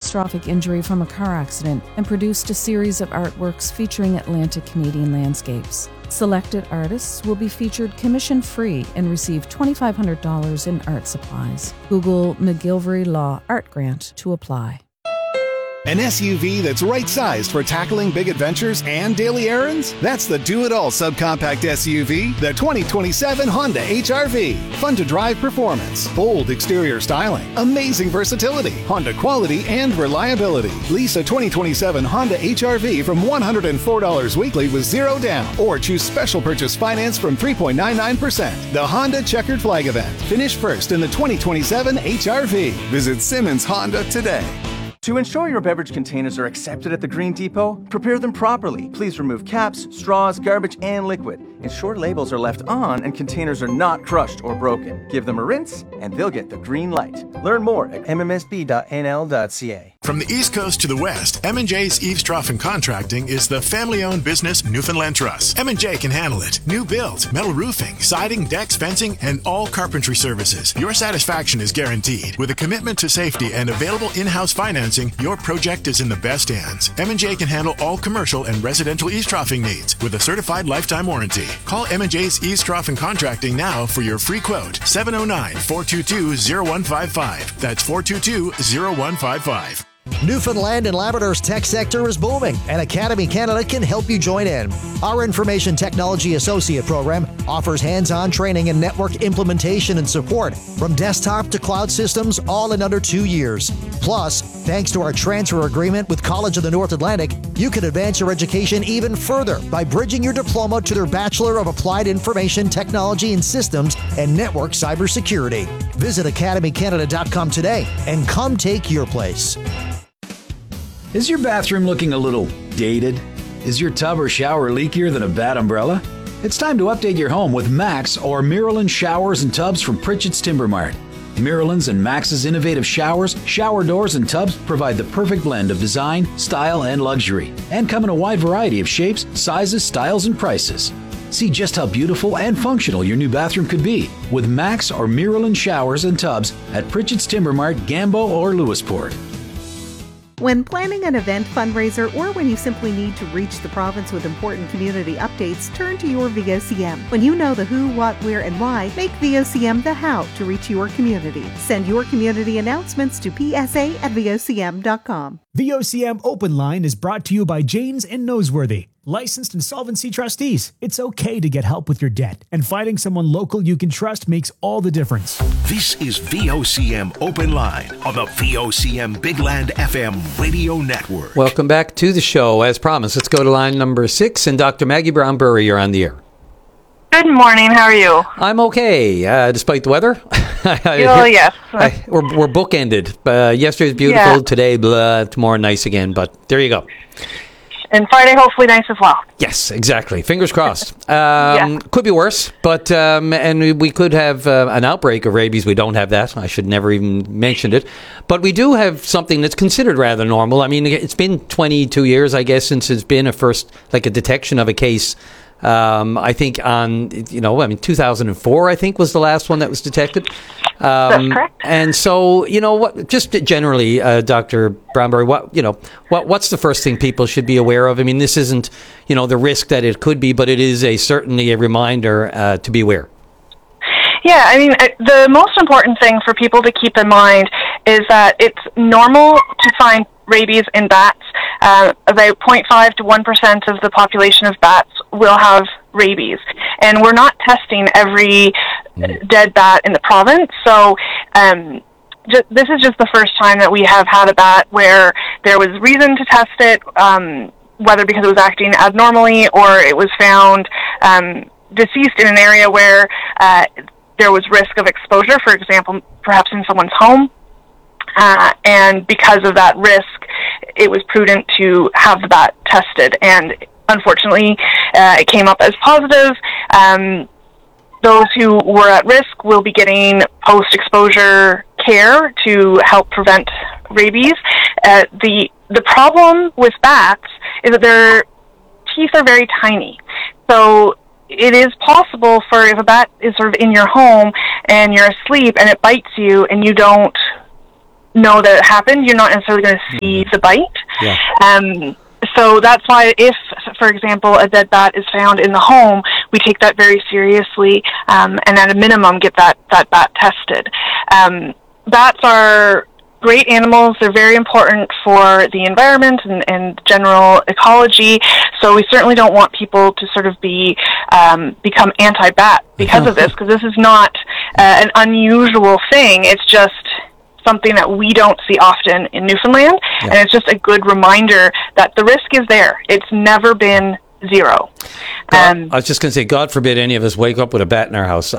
catastrophic injury from a car accident and produced a series of artworks featuring Atlantic Canadian landscapes. Selected artists will be featured commission-free and receive $2,500 in art supplies. Google McGilvery Law Art Grant to apply. An SUV that's right-sized for tackling big adventures and daily errands? That's the do-it-all subcompact SUV, the 2027 Honda HR-V. Fun-to-drive performance, bold exterior styling, amazing versatility, Honda quality and reliability. Lease a 2027 Honda HR-V from $104 weekly with zero down, or choose special purchase finance from 3.99%. The Honda Checkered Flag Event. Finish first in the 2027 HR-V. Visit Simmons Honda today. To ensure your beverage containers are accepted at the Green Depot, prepare them properly. Please remove caps, straws, garbage, and liquid. Ensure labels are left on and containers are not crushed or broken. Give them a rinse, and they'll get the green light. Learn more at mmsb.nl.ca. From the East Coast to the West, M&J's Eaves Trough and Contracting is the family-owned business Newfoundland Trust. M&J can handle it. New build, metal roofing, siding, decks, fencing, and all carpentry services. Your satisfaction is guaranteed. With a commitment to safety and available in-house financing, your project is in the best hands. M&J can handle all commercial and residential eaves troughing needs with a certified lifetime warranty. Call M&J's Eaves Trough and Contracting now for your free quote. 709-422-0155. That's 422-0155. Newfoundland and Labrador's tech sector is booming, and Academy Canada can help you join in. Our Information Technology Associate program offers hands-on training in network implementation and support, from desktop to cloud systems, all in under 2 years. Plus, thanks to our transfer agreement with College of the North Atlantic, you can advance your education even further by bridging your diploma to their Bachelor of Applied Information Technology and Systems and Network Cybersecurity. Visit academycanada.com today and come take your place. Is your bathroom looking a little dated? Is your tub or shower leakier than a bad umbrella? It's time to update your home with Max or Miralyn showers and tubs from Pritchett's Timber Mart. Miralyn's and Max's innovative showers, shower doors, and tubs provide the perfect blend of design, style, and luxury, and come in a wide variety of shapes, sizes, styles, and prices. See just how beautiful and functional your new bathroom could be with Max or Miralyn showers and tubs at Pritchett's Timber Mart, Gambo, or Lewisport. When planning an event, fundraiser, or when you simply need to reach the province with important community updates, turn to your VOCM. When you know the who, what, where, and why, make VOCM the how to reach your community. Send your community announcements to psa@vocm.com. VOCM Open Line is brought to you by Janes and Noseworthy. Licensed insolvency trustees. It's okay to get help with your debt, and finding someone local you can trust makes all the difference. This is VOCM Open Line on the VOCM Bigland FM radio network. Welcome back to the show. As promised, let's go to line number 6, and Dr. Maggie Brown-Burry, you're on the air. Good morning. How are you? I'm okay, despite the weather. Oh, yes. We're bookended. Yesterday's beautiful, yeah. Today, tomorrow nice again, but there you go. And Friday, hopefully nice as well. Yes, exactly. Fingers crossed. Could be worse, but and we could have an outbreak of rabies. We don't have that. I should never even mentioned it. But we do have something that's considered rather normal. I mean, it's been 22 years, I guess, since it's been a detection of a case. I think 2004, I think, was the last one that was detected. That's correct. And so, just generally, Dr. Brown-Burry, what's the first thing people should be aware of? I mean, this isn't, the risk that it could be, but it is certainly a reminder to be aware. Yeah, I mean, the most important thing for people to keep in mind is that it's normal to find rabies in bats. About 0.5 to 1% of the population of bats will have rabies. And we're not testing every dead bat in the province. So this is just the first time that we have had a bat where there was reason to test it, whether because it was acting abnormally or it was found deceased in an area where there was risk of exposure, for example, perhaps in someone's home. And because of that risk, it was prudent to have the bat tested. And unfortunately, it came up as positive. Those who were at risk will be getting post-exposure care to help prevent rabies. The problem with bats is that their teeth are very tiny. So it is possible for if a bat is sort of in your home and you're asleep and it bites you and you don't know that it happened. You're not necessarily going to see the bite. Yeah. So that's why if, for example, a dead bat is found in the home, we take that very seriously, and at a minimum get that bat tested. Bats are great animals. They're very important for the environment and general ecology. So we certainly don't want people to sort of become anti-bat because of this, because this is not an unusual thing. It's just something that we don't see often in Newfoundland, and it's just a good reminder that the risk is there. It's never been zero. I was just going to say, God forbid any of us wake up with a bat in our house.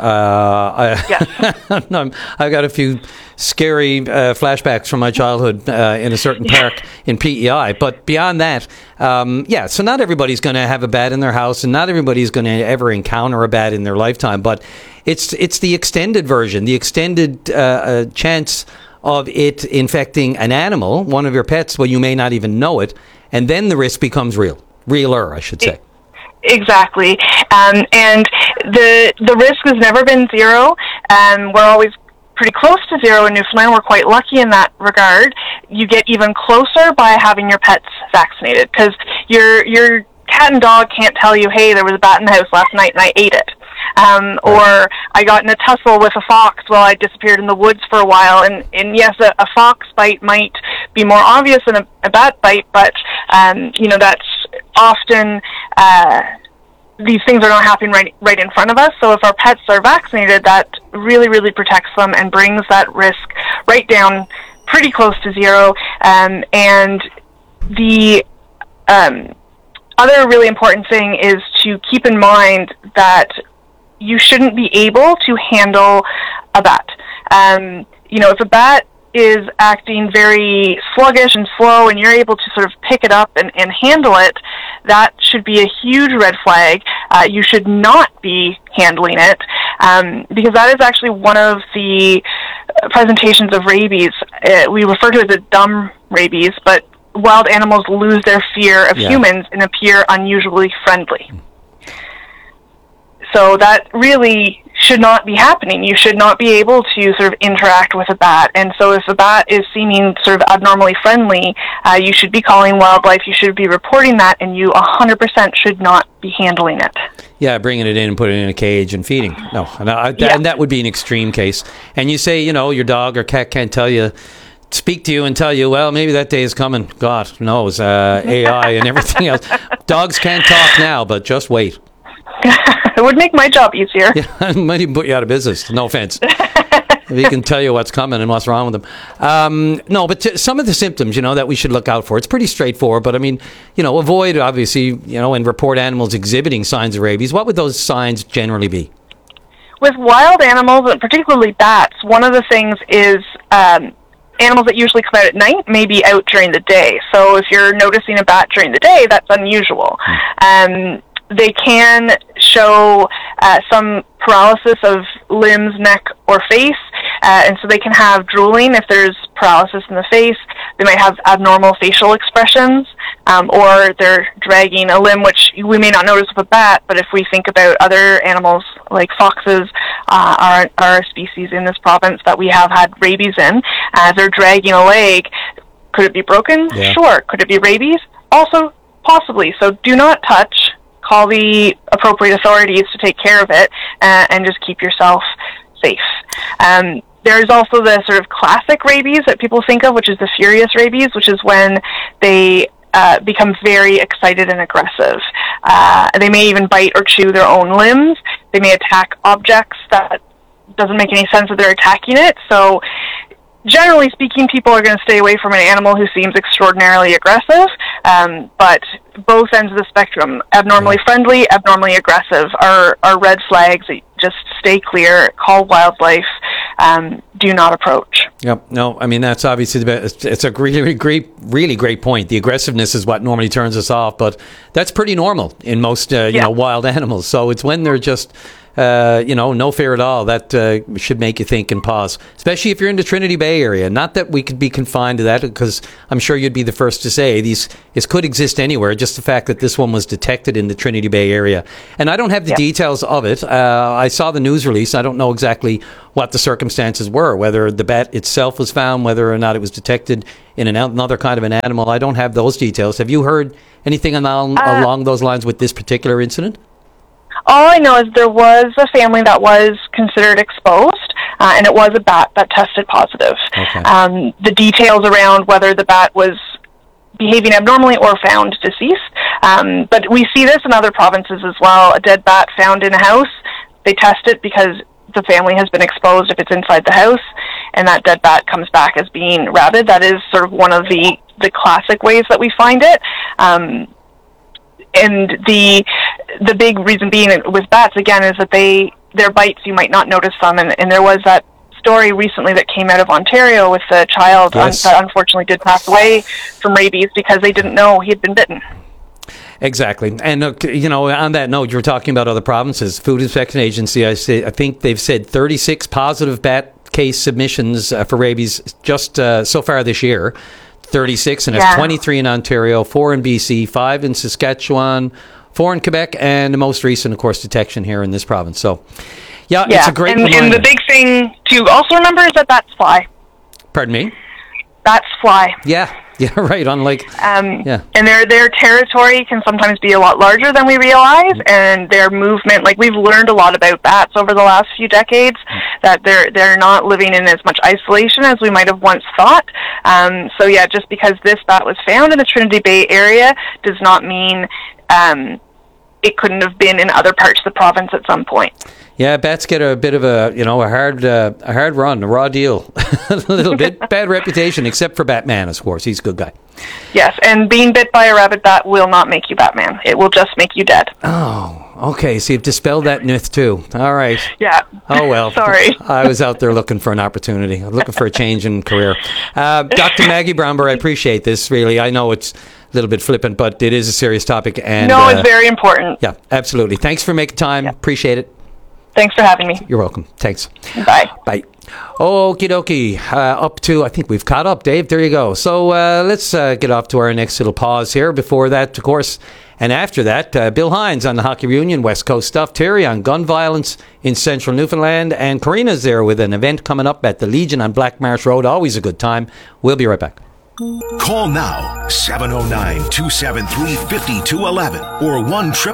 I've got a few scary flashbacks from my childhood in a certain park in PEI. But beyond that, so not everybody's going to have a bat in their house, and not everybody's going to ever encounter a bat in their lifetime. But it's the extended version, the extended chance of it infecting an animal, one of your pets, well, you may not even know it, and then the risk becomes realer, I should say. Exactly. And the risk has never been zero. We're always pretty close to zero in Newfoundland. We're quite lucky in that regard. You get even closer by having your pets vaccinated, because your cat and dog can't tell you, hey, there was a bat in the house last night and I ate it. Or I got in a tussle with a fox while I disappeared in the woods for a while. And yes, a fox bite might be more obvious than a bat bite, but, that's often, these things are not happening right in front of us. So if our pets are vaccinated, that really, really protects them and brings that risk right down pretty close to zero. And the other really important thing is to keep in mind that you shouldn't be able to handle a bat. If a bat is acting very sluggish and slow and you're able to sort of pick it up and handle it, that should be a huge red flag. You should not be handling it, because that is actually one of the presentations of rabies. We refer to it as a dumb rabies, but wild animals lose their fear of humans and appear unusually friendly. So that really should not be happening. You should not be able to sort of interact with a bat. And so if a bat is seeming sort of abnormally friendly, you should be calling wildlife, you should be reporting that, and you 100% should not be handling it. Yeah, bringing it in and putting it in a cage and feeding. No, and that would be an extreme case. And you say, your dog or cat can't speak to you and tell you, well, maybe that day is coming. God knows, AI and everything else. Dogs can't talk now, but just wait. It would make my job easier. Yeah, it might even put you out of business. No offense. If he can tell you what's coming and what's wrong with them. No, but some of the symptoms, that we should look out for. It's pretty straightforward, but avoid, obviously, and report animals exhibiting signs of rabies. What would those signs generally be? With wild animals, and particularly bats, one of the things is animals that usually come out at night may be out during the day. So if you're noticing a bat during the day, that's unusual. They can show some paralysis of limbs, neck, or face, and so they can have drooling if there's paralysis in the face. They might have abnormal facial expressions, or they're dragging a limb, which we may not notice with a bat, but if we think about other animals like foxes, are a species in this province that we have had rabies in, they're dragging a leg. Could it be broken? Yeah. Sure. Could it be rabies? Also, possibly. So do not touch. Call the appropriate authorities to take care of it, and just keep yourself safe. There's also the sort of classic rabies that people think of, which is the furious rabies, which is when they become very excited and aggressive. They may even bite or chew their own limbs. They may attack objects that doesn't make any sense that they're attacking it. So generally speaking, people are going to stay away from an animal who seems extraordinarily aggressive, but both ends of the spectrum, abnormally friendly, abnormally aggressive, are red flags. Just stay clear, call wildlife, do not approach. Yep. No, I mean, that's obviously the best. It's a really great point. The aggressiveness is what normally turns us off, but that's pretty normal in most wild animals. So it's when they're just no fear at all. That should make you think and pause, especially if you're in the Trinity Bay area. Not that we could be confined to that, because I'm sure you'd be the first to say this could exist anywhere. Just the fact that this one was detected in the Trinity Bay area. And I don't have the details of it. I saw the news release. I don't know exactly what the circumstances were, whether the bat itself was found, whether or not it was detected in another kind of an animal. I don't have those details. Have you heard anything along those lines with this particular incident? All I know is there was a family that was considered exposed, and it was a bat that tested positive. Okay. The details around whether the bat was behaving abnormally or found deceased, but we see this in other provinces as well. A dead bat found in a house, they test it because the family has been exposed if it's inside the house, and that dead bat comes back as being rabid. That is sort of one of the classic ways that we find it. And the big reason being with bats, again, is that their bites, you might not notice them. And there was that story recently that came out of Ontario with a child that unfortunately did pass away from rabies because they didn't know he had been bitten. Exactly. And, on that note, you were talking about other provinces. Food Inspection Agency, I think they've said 36 positive bat case submissions for rabies just so far this year. 36, and it's 23 in Ontario, 4 in BC, 5 in Saskatchewan, 4 in Quebec, and the most recent, of course, detection here in this province. So, it's a great reminder. And the big thing to also remember is that bats fly. Pardon me? Bats fly. Yeah, right. Unlike, and their territory can sometimes be a lot larger than we realize, and their movement, like we've learned a lot about bats over the last few decades, that they're not living in as much isolation as we might have once thought. Just because this bat was found in the Trinity Bay area does not mean it couldn't have been in other parts of the province at some point. Yeah, bats get a bit of a hard run, a raw deal, a little bit bad reputation, except for Batman, of course. He's a good guy. Yes, and being bit by a rabid bat will not make you Batman. It will just make you dead. Oh, okay. So you've dispelled that myth too. All right. Yeah. Oh well. Sorry. I was out there looking for an opportunity, looking for a change in career. Dr. Maggie Bromberg, I appreciate this. Really, I know it's a little bit flippant, but it is a serious topic. And no, it's very important. Yeah, absolutely. Thanks for making time. Yeah. Appreciate it. Thanks for having me. You're welcome. Thanks. Bye. Bye. Okie dokie. Up to, I think we've caught up, Dave. There you go. So let's get off to our next little pause here. Before that, of course, and after that, Bill Hines on the Hockey Reunion, West Coast stuff. Terry on gun violence in central Newfoundland. And Karina's there with an event coming up at the Legion on Black Marsh Road. Always a good time. We'll be right back. Call now, 709-273-5211 or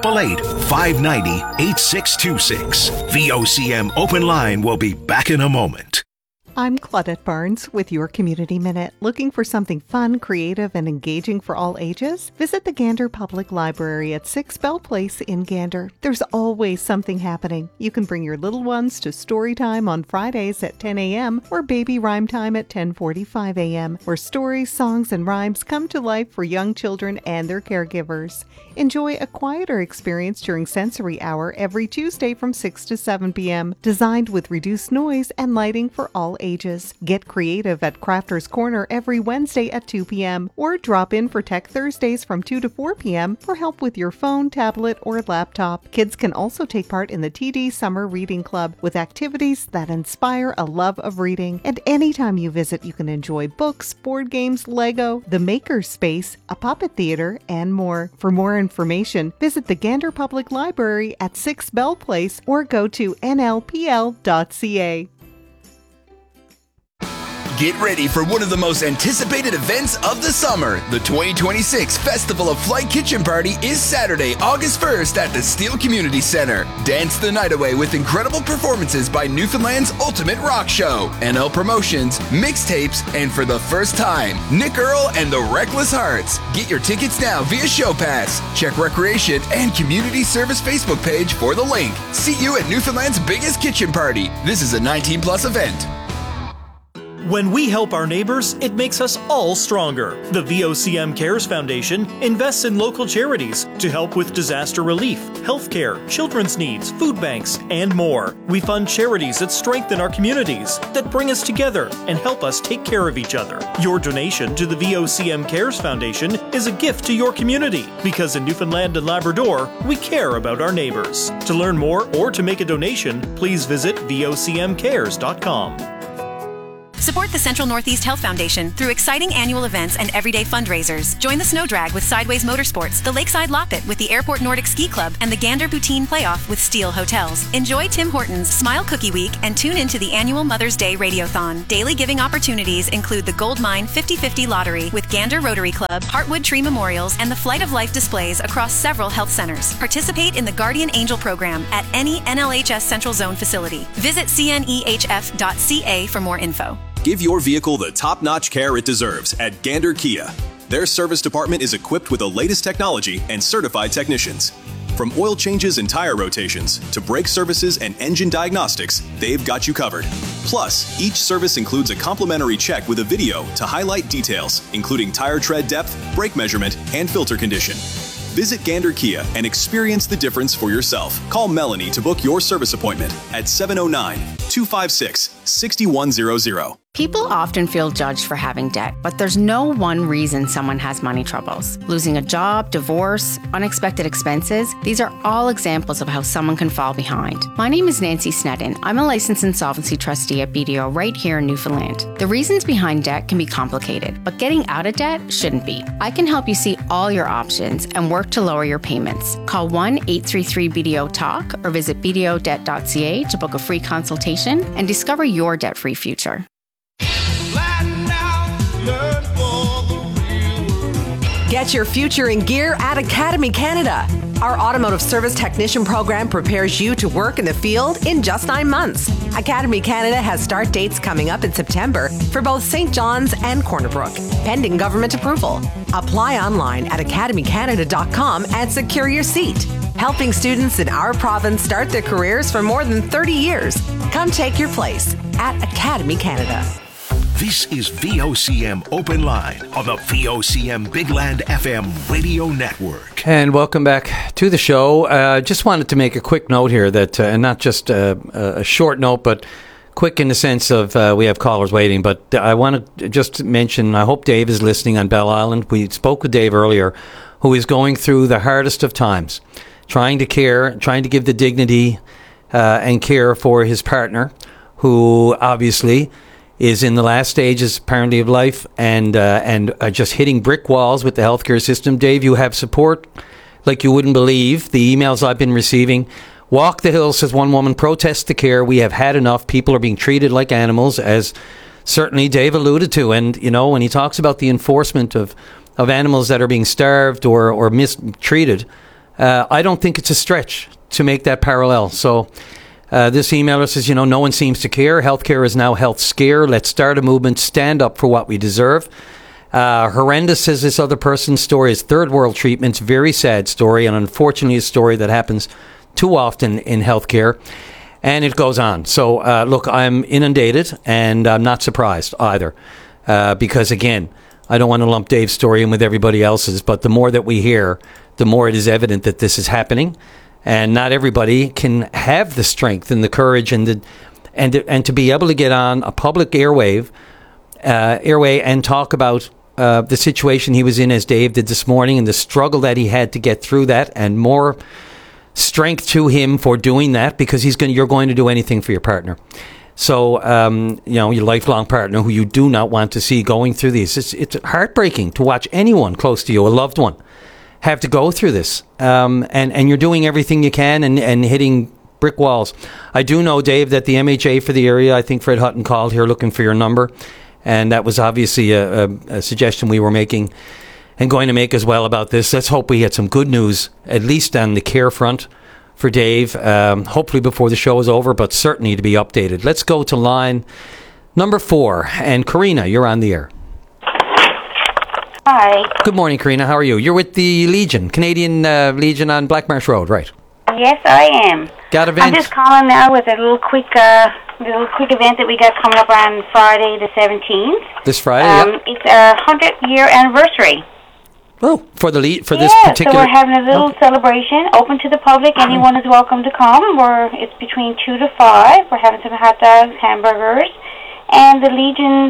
1-888-590-8626. VOCM Open Line will be back in a moment. I'm Claudette Barnes with your Community Minute. Looking for something fun, creative, and engaging for all ages? Visit the Gander Public Library at 6 Bell Place in Gander. There's always something happening. You can bring your little ones to story time on Fridays at 10 a.m. or baby rhyme time at 10:45 a.m., where stories, songs, and rhymes come to life for young children and their caregivers. Enjoy a quieter experience during Sensory Hour every Tuesday from 6 to 7 p.m., designed with reduced noise and lighting for all ages. Get creative at Crafters Corner every Wednesday at 2 p.m. or drop in for Tech Thursdays from 2 to 4 p.m. for help with your phone, tablet, or laptop. Kids can also take part in the TD Summer Reading Club with activities that inspire a love of reading. And anytime you visit, you can enjoy books, board games, Lego, the Maker's Space, a puppet theater, and more. For more information, visit the Gander Public Library at 6 Bell Place or go to nlpl.ca. Get ready for one of the most anticipated events of the summer. The 2026 Festival of Flight Kitchen Party is Saturday, August 1st at the Steele Community Center. Dance the night away with incredible performances by Newfoundland's Ultimate Rock Show, NL Promotions, mixtapes, and for the first time, Nick Earl and the Reckless Hearts. Get your tickets now via Show Pass. Check Recreation and Community Service Facebook page for the link. See you at Newfoundland's biggest kitchen party. This is a 19+ event. When we help our neighbors, it makes us all stronger. The VOCM Cares Foundation invests in local charities to help with disaster relief, healthcare, children's needs, food banks, and more. We fund charities that strengthen our communities, that bring us together and help us take care of each other. Your donation to the VOCM Cares Foundation is a gift to your community, because in Newfoundland and Labrador, we care about our neighbors. To learn more or to make a donation, please visit vocmcares.com. Support the Central Northeast Health Foundation through exciting annual events and everyday fundraisers. Join the Snow Drag with Sideways Motorsports, the Lakeside Loppet with the Airport Nordic Ski Club, and the Gander Poutine Playoff with Steel Hotels. Enjoy Tim Hortons Smile Cookie Week and tune into the annual Mother's Day Radiothon. Daily giving opportunities include the Gold Mine 50/50 Lottery with Gander Rotary Club, Heartwood Tree Memorials, and the Flight of Life displays across several health centers. Participate in the Guardian Angel program at any NLHS Central Zone facility. Visit cnehf.ca for more info. Give your vehicle the top-notch care it deserves at Gander Kia. Their service department is equipped with the latest technology and certified technicians. From oil changes and tire rotations to brake services and engine diagnostics, they've got you covered. Plus, each service includes a complimentary check with a video to highlight details, including tire tread depth, brake measurement, and filter condition. Visit Gander Kia and experience the difference for yourself. Call Melanie to book your service appointment at 709-256-6100. People often feel judged for having debt, but there's no one reason someone has money troubles. Losing a job, divorce, unexpected expenses, these are all examples of how someone can fall behind. My name is Nancy Snedden. I'm a licensed insolvency trustee at BDO right here in Newfoundland. The reasons behind debt can be complicated, but getting out of debt shouldn't be. I can help you see all your options and work to lower your payments. Call 1-833-BDO-TALK or visit bdodebt.ca to book a free consultation and discover your debt-free future. Get your future in gear at Academy Canada. Our automotive service technician program prepares you to work in the field in just 9 months. Academy Canada has start dates coming up in September for both St. John's and Corner Brook, pending government approval. Apply online at academycanada.com and secure your seat. Helping students in our province start their careers for more than 30 years. Come take your place at Academy Canada. This is VOCM Open Line on the VOCM Big Land FM radio network. And welcome back to the show. Just wanted to make a quick note here that, and not just a short note, but quick in the sense of we have callers waiting. But I want to just mention, I hope Dave is listening on Bell Island. We spoke with Dave earlier, who is going through the hardest of times, trying to care, trying to give the dignity and care for his partner, who obviously is in the last stages, apparently, of life, and just hitting brick walls with the healthcare system. Dave, you have support like you wouldn't believe. The emails I've been receiving. Walk the Hill, says one woman, protest the care. We have had enough. People are being treated like animals, as certainly Dave alluded to. And, you know, when he talks about the enforcement of animals that are being starved or mistreated, I don't think it's a stretch to make that parallel. So this emailer says, you know, no one seems to care. Healthcare is now health scare. Let's start a movement. Stand up for what we deserve. Horrendous, says this other person's story, is third world treatments. Very sad story, and unfortunately a story that happens too often in healthcare. And it goes on. So, look, I'm inundated, and I'm not surprised either. Because, again, I don't want to lump Dave's story in with everybody else's, but the more that we hear, the more it is evident that this is happening. And not everybody can have the strength and the courage and to be able to get on a public airway and talk about the situation he was in, as Dave did this morning, and the struggle that he had to get through that, and more strength to him for doing that, because you're going to do anything for your partner. So, you know, your lifelong partner who you do not want to see going through these. It's heartbreaking to watch anyone close to you, a loved one, have to go through this. And you're doing everything you can and hitting brick walls. I do know, Dave, that the MHA for the area, I think Fred Hutton called here looking for your number. And that was obviously a suggestion we were making and going to make as well about this. Let's hope we get some good news, at least on the care front for Dave, hopefully before the show is over, but certainly to be updated. Let's go to line number 4. And Karina, you're on the air. Hi. Good morning, Karina. How are you? You're with the Legion, Canadian Legion on Blackmarsh Road, right? Yes, I am. Got events? I'm just calling now with a little quick little quick event that we got coming up on Friday the 17th. This Friday, yep. It's our 100-year anniversary. Oh, for this particular... so we're having a little celebration, open to the public. Anyone is welcome to come. It's between 2 to 5. We're having some hot dogs, hamburgers, and the Legion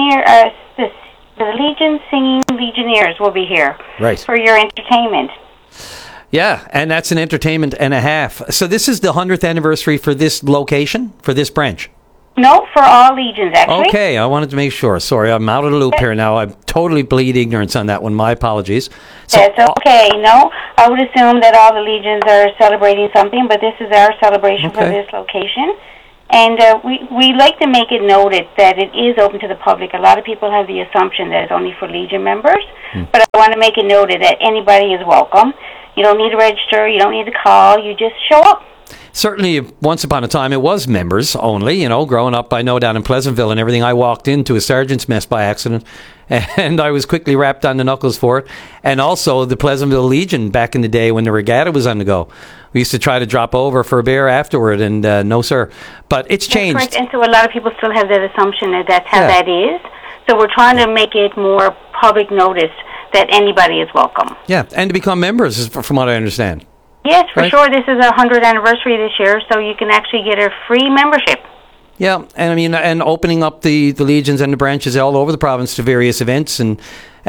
singing Legionnaires will be here for your entertainment. Yeah, and that's an entertainment and a half. So this is the 100th anniversary for this location, for this branch? No, for all Legions, actually. Okay, I wanted to make sure. Sorry, I'm out of the loop here now. I'm totally bleed ignorance on that one. My apologies. That's okay. No, I would assume that all the Legions are celebrating something, but this is our celebration for this location. And we like to make it noted that it is open to the public. A lot of people have the assumption that it's only for Legion members, but I want to make it noted that anybody is welcome. You don't need to register. You don't need to call. You just show up. Certainly, once upon a time, it was members only. Growing up, I know down in Pleasantville and everything, I walked into a sergeant's mess by accident, and I was quickly wrapped on the knuckles for it. And also, the Pleasantville Legion back in the day when the regatta was on the go. We used to try to drop over for a beer afterward, and no, sir. But it's changed. That's correct. And so a lot of people still have that assumption that that's how that is. So we're trying to make it more public notice that anybody is welcome. Yeah, and to become members, from what I understand. Yes, for sure. This is our 100th anniversary this year, so you can actually get a free membership. Yeah, and I mean, and opening up the Legions and the branches all over the province to various events and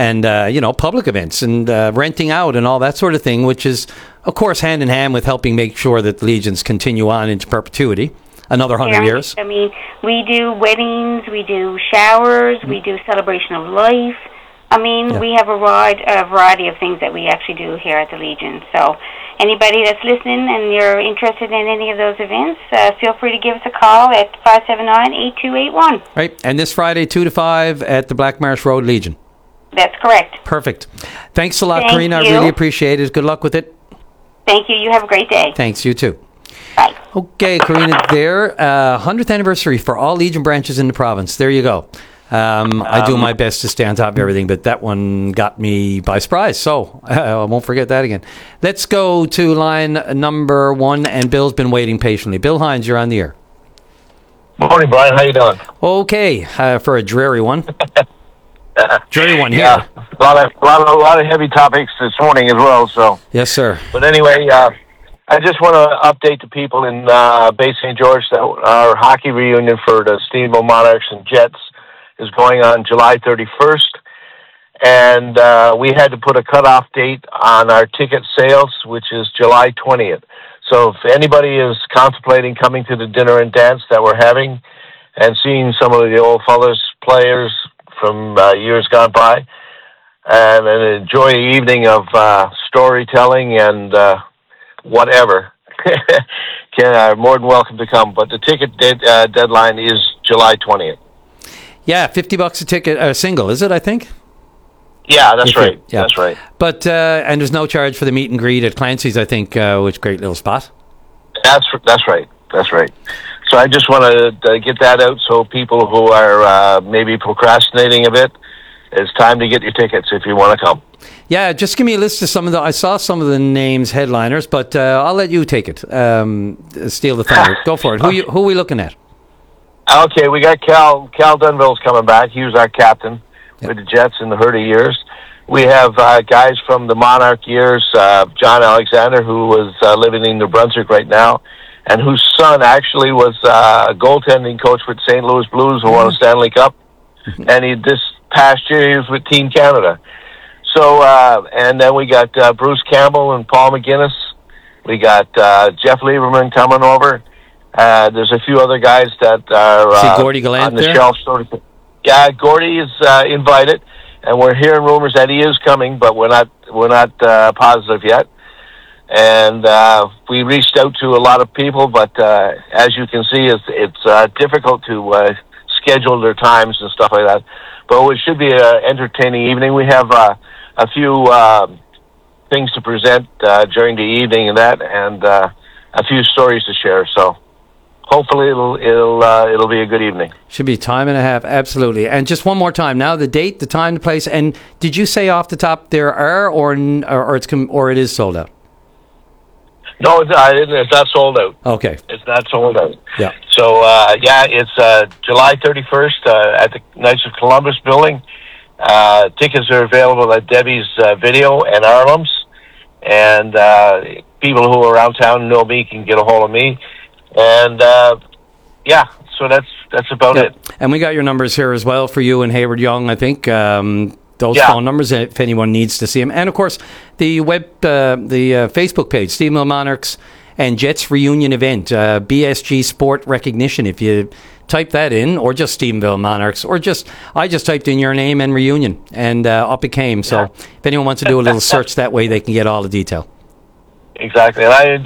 public events and renting out and all that sort of thing, which is, of course, hand in hand with helping make sure that the Legions continue on into perpetuity. Another 100 years. I mean, we do weddings, we do showers, we do celebration of life. I mean, we have a variety of things that we actually do here at the Legion. So anybody that's listening and you're interested in any of those events, feel free to give us a call at 579-8281. Right, and this Friday, 2 to 5 at the Black Marsh Road Legion. That's correct. Perfect. Thanks a lot, Thank Karina. you. I really appreciate it. Good luck with it. Thank you. You have a great day. Thanks, you too. Bye. Okay, Karina, there. 100th anniversary for all Legion branches in the province. There you go. I do my best to stay on top of everything, but that one got me by surprise, so I won't forget that again. Let's go to line number 1, and Bill's been waiting patiently. Bill Hines, you're on the air. Morning, Brian. How you doing? Okay, for a dreary one. Dreary one here. Yeah, a lot of heavy topics this morning as well. So yes, sir. But anyway, I just want to update the people in Bay St. George that our hockey reunion for the Steamboat Monarchs and Jets is going on July 31st, and we had to put a cutoff date on our ticket sales, which is July 20th. So if anybody is contemplating coming to the dinner and dance that we're having and seeing some of the old fellas players from years gone by, and enjoy an evening of storytelling and whatever, are more than welcome to come. But the ticket deadline is July 20th. Yeah, $50 a ticket, a single, is it, I think? Yeah, that's right. Yeah. That's right. But, and there's no charge for the meet and greet at Clancy's, I think, which great little spot. That's right. That's right. So I just want to get that out so people who are maybe procrastinating a bit, it's time to get your tickets if you want to come. Yeah, just give me a list of some of I saw some of the names, headliners, but I'll let you take it. Steal the thunder. Go for it. Who are we looking at? Okay, we got Cal Dunville's coming back. He was our captain with the Jets in the Hurdy years. We have guys from the Monarch years, John Alexander, who was living in New Brunswick right now, and whose son actually was a goaltending coach with St. Louis Blues, who won a Stanley Cup. And this past year he was with Team Canada. So, and then we got Bruce Campbell and Paul McGuinness. We got Jeff Lieberman coming over. There's a few other guys that are Gordy on the there? shelf. Yeah, Gordy is invited, and we're hearing rumors that he is coming, but we're not positive yet. And we reached out to a lot of people, but as you can see, it's difficult to schedule their times and stuff like that. But it should be an entertaining evening. We have a few things to present during the evening and a few stories to share. So hopefully it'll be a good evening. Should be time and a half, absolutely. And just one more time, now the date, the time, the place, and did you say off the top there are or it is sold out? No, it's not sold out. Okay. It's not sold out. Yeah. So So, it's July 31st at the Knights of Columbus building. Tickets are available at Debbie's Video and Arlem's. And people who are around town know me can get a hold of me. And, so that's about it. And we got your numbers here as well for you and Hayward Young, I think. Those phone numbers, if anyone needs to see them. And, of course, the Facebook page, Stephenville Monarchs and Jets Reunion Event, BSG Sport Recognition. If you type that in, or just Stephenville Monarchs, or I just typed in your name and reunion, and up it came. So if anyone wants to do a little search that way, they can get all the detail. Exactly. And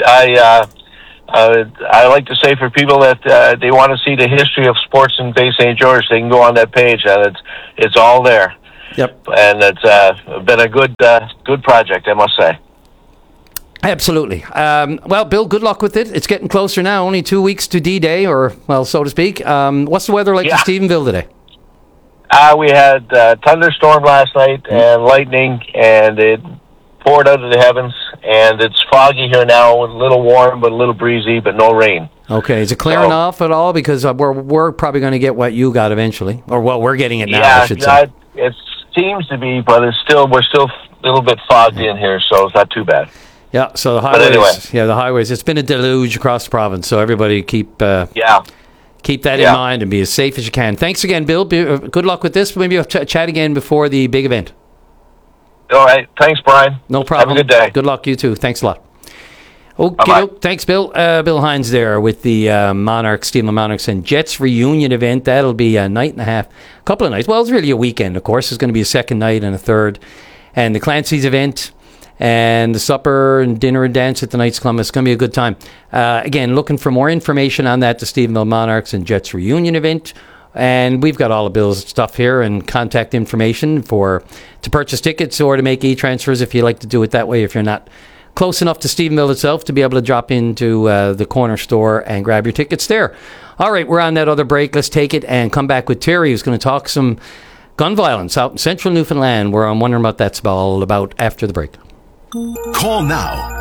I like to say for people that they want to see the history of sports in Bay St. George, they can go on that page, and it's all there. Yep. And it's been a good project, I must say. Absolutely. Well, Bill, good luck with it. It's getting closer now. Only 2 weeks to D-Day, or, well, so to speak. What's the weather like in Stephenville today? We had thunderstorm last night and lightning, and it poured out of the heavens. And it's foggy here now, a little warm, but a little breezy, but no rain. Okay. Is it clearing off at all? Because we're probably going to get what you got eventually. Or, well, we're getting it now, I should say. It seems to be, but we're still a little bit fogged in here, so it's not too bad. Yeah, so the highways. The highways. It's been a deluge across the province, so everybody keep that in mind and be as safe as you can. Thanks again, Bill. Good luck with this. Maybe we'll chat again before the big event. All right. Thanks, Brian. No problem. Have a good day. Good luck, you too. Thanks a lot. Okay, thanks, Bill. Bill Hines there with the Stephenville Monarchs and Jets Reunion Event. That'll be a night and a half, a couple of nights. Well, it's really a weekend, of course. There's going to be a second night and a third. And the Clancy's event, and the supper and dinner and dance at the Knights of Columbus. It's going to be a good time. Again, looking for more information on that, the Stephenville Monarchs and Jets Reunion Event. And we've got all of Bill's stuff here and contact information to purchase tickets or to make e-transfers if you like to do it that way, if you're not close enough to Stephenville itself to be able to drop into the corner store and grab your tickets there. All right, we're on that other break. Let's take it and come back with Terry, who's going to talk some gun violence out in central Newfoundland. I'm wondering what that's all about after the break. Call now,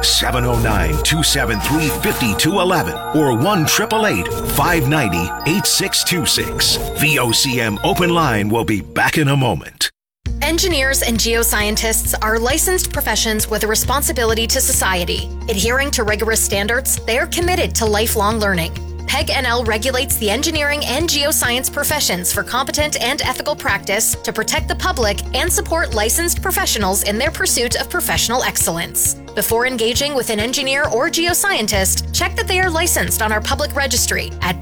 709-273-5211 or 1-888-590-8626. VOCM Open Line will be back in a moment. Engineers and geoscientists are licensed professions with a responsibility to society. Adhering to rigorous standards, they are committed to lifelong learning. PEG NL regulates the engineering and geoscience professions for competent and ethical practice to protect the public and support licensed professionals in their pursuit of professional excellence. Before engaging with an engineer or geoscientist, check that they are licensed on our public registry at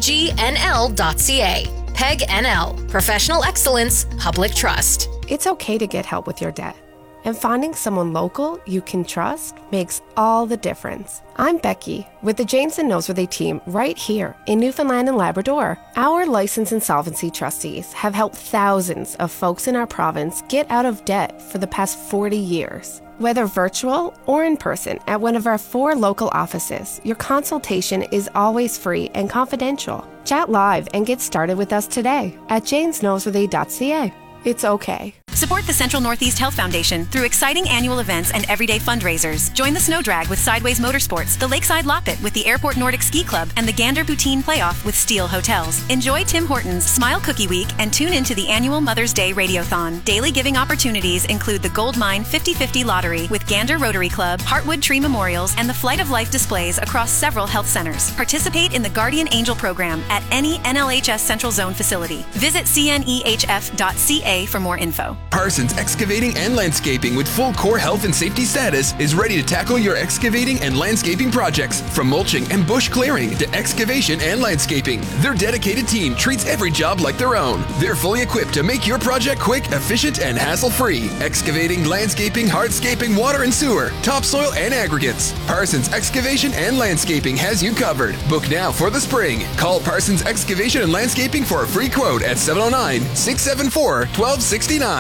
pegnl.ca. PEG NL, Professional Excellence, Public Trust. It's okay to get help with your debt. And finding someone local you can trust makes all the difference. I'm Becky with the James and Noseworthy team right here in Newfoundland and Labrador. Our licensed insolvency trustees have helped thousands of folks in our province get out of debt for the past 40 years. Whether virtual or in person at one of our 4 local offices, your consultation is always free and confidential. Chat live and get started with us today at jamesnoseworthy.ca. It's okay. Support the Central Northeast Health Foundation through exciting annual events and everyday fundraisers. Join the Snow Drag with Sideways Motorsports, the Lakeside Loppet with the Airport Nordic Ski Club, and the Gander Poutine Playoff with Steel Hotels. Enjoy Tim Hortons Smile Cookie Week and tune into the annual Mother's Day Radiothon. Daily giving opportunities include the Gold Mine 50/50 Lottery with Gander Rotary Club, Heartwood Tree Memorials, and the Flight of Life displays across several health centers. Participate in the Guardian Angel program at any NLHS Central Zone facility. Visit cnehf.ca for more info. Parsons Excavating and Landscaping with full core health and safety status is ready to tackle your excavating and landscaping projects. From mulching and bush clearing to excavation and landscaping, their dedicated team treats every job like their own. They're fully equipped to make your project quick, efficient, and hassle-free. Excavating, landscaping, hardscaping, water and sewer, topsoil, and aggregates. Parsons Excavation and Landscaping has you covered. Book now for the spring. Call Parsons Excavation and Landscaping for a free quote at 709-674-1269.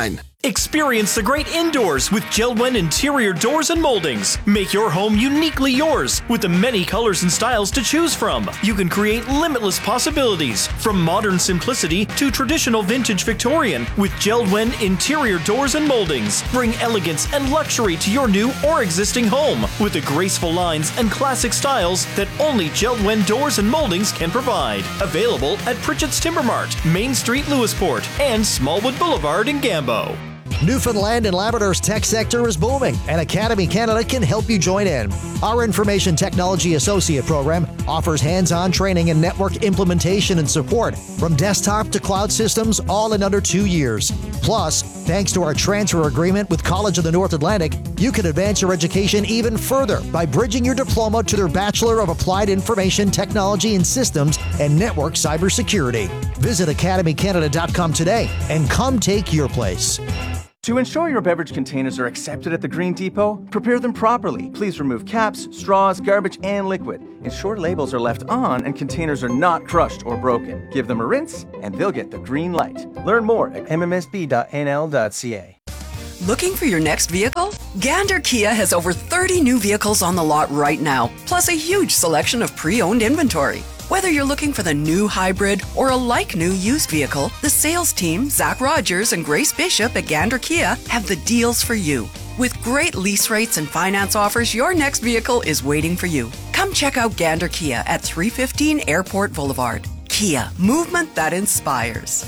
Experience the great indoors with JELD-WEN interior doors and moldings. Make your home uniquely yours with the many colors and styles to choose from. You can create limitless possibilities from modern simplicity to traditional vintage Victorian with JELD-WEN interior doors and moldings. Bring elegance and luxury to your new or existing home with the graceful lines and classic styles that only JELD-WEN doors and moldings can provide. Available at Pritchett's Timber Mart, Main Street, Lewisport, and Smallwood Boulevard in Gambo. Newfoundland and Labrador's tech sector is booming, and Academy Canada can help you join in. Our Information Technology Associate program offers hands-on training in network implementation and support from desktop to cloud systems, all in under 2 years. Plus, thanks to our transfer agreement with College of the North Atlantic, you can advance your education even further by bridging your diploma to their Bachelor of Applied Information Technology and Systems and Network Cybersecurity. Visit academycanada.com today and come take your place. To ensure your beverage containers are accepted at the Green Depot, prepare them properly. Please remove caps, straws, garbage, and liquid. Ensure labels are left on and containers are not crushed or broken. Give them a rinse and they'll get the green light. Learn more at mmsb.nl.ca. Looking for your next vehicle? Gander Kia has over 30 new vehicles on the lot right now, plus a huge selection of pre-owned inventory. Whether you're looking for the new hybrid or a like-new used vehicle, the sales team, Zach Rogers and Grace Bishop at Gander Kia, have the deals for you. With great lease rates and finance offers, your next vehicle is waiting for you. Come check out Gander Kia at 315 Airport Boulevard. Kia, movement that inspires.